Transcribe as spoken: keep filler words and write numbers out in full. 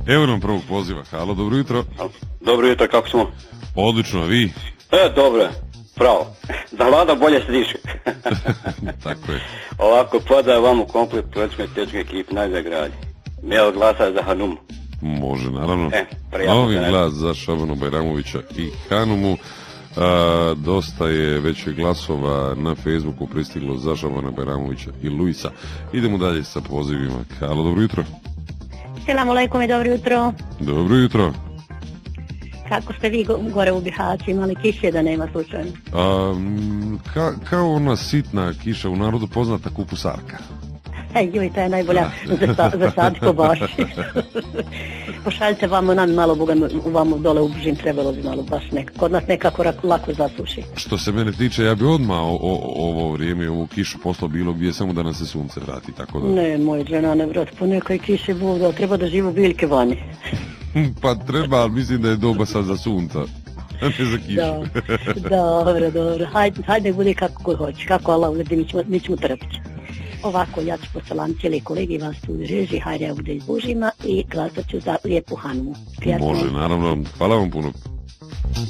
Evo nam prvog poziva. Halo, dobro jutro. Dobro jutro, kako smo? Odlično, a vi? E, dobro, pravo. Da vlada bolje se diše. Tako je. Ovako, podaje vam u komplet političke tečke ekipe najzagradi. Meo glasa za Hanumu. Može, naravno. E, prijatno. Novi glas za Šabana Bajramovića i Hanumu. A, dosta je već glasova na Facebooku pristiglo za Šabana Bajramovića i Luisa. Idemo dalje sa pozivima. Halo, dobro jutro. Selamu alejkum i dobro jutro. Dobro jutro. Kako ste vi go, gore u Bihaću, imali kiše da nema slučajno? A, ka, kao ona sitna kiša u narodu poznata kupusarka. Ej, joj, to je najbolja za, za sad ko baš. Pošaljite vamo nam malo, Boga, vamo dole u Bžin trebalo bi malo baš nekako, kod nas nekako lako zasuši. Što se mene tiče, ja bi odmah o, o, ovo vrijeme, ovu kišu poslao bilo gdje, samo da nam se sunce vrati, tako da... Ne, moj žena, ne vrat, po nekoj kiše Boga, treba da živu biljke vani. Pa treba, ali mislim da je doba sad za sunca, a ne za kišu. Da, dobro, dobro, hajde, hajde bude kako ko hoće, kako Allah uvedi, mi ćemo, mi ćemo trpiti. Ovako, ja ću posalam cijeli kolegi vas tu u režiji, hajde ja bude iz Božima i glasat ću za lijepu Hanumu. Može, naravno, hvala vam puno.